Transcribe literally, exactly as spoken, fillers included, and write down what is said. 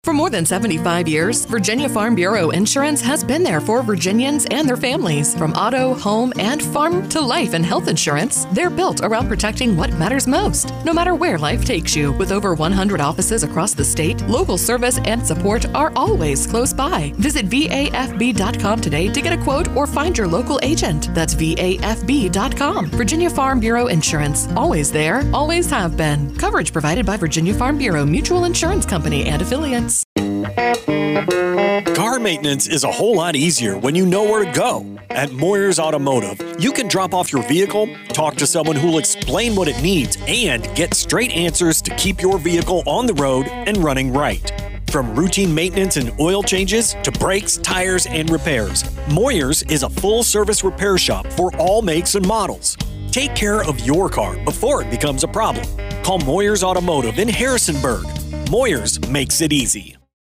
For more than seventy-five years, Virginia Farm Bureau Insurance has been there for Virginians and their families. From auto, home, and farm to life and health insurance, they're built around protecting what matters most. No matter where life takes you, with over one hundred offices across the state, local service and support are always close by. Visit V A F B dot com today to get a quote or find your local agent. That's V A F B dot com. Virginia Farm Bureau Insurance. Always there, always have been. Coverage provided by Virginia Farm Bureau Mutual Insurance Company and affiliates. Car maintenance is a whole lot easier when you know where to go. At Moyers Automotive, you can drop off your vehicle, talk to someone who'll explain what it needs, and get straight answers to keep your vehicle on the road and running right. From routine maintenance and oil changes to brakes, tires, and repairs, Moyers is a full-service repair shop for all makes and models. Take care of your car before it becomes a problem. Call Moyers Automotive in Harrisonburg. Moyers makes it easy.